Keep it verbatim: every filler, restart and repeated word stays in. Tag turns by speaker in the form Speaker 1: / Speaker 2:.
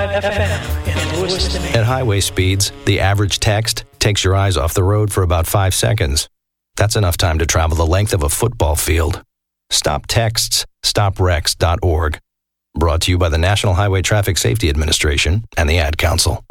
Speaker 1: F M in Lewiston.
Speaker 2: At highway speeds, the average text takes your eyes off the road for about five seconds. That's enough time to travel the length of a football field. Stop texts, stop wrecks dot org. Brought to you by the National Highway Traffic Safety Administration and the Ad Council.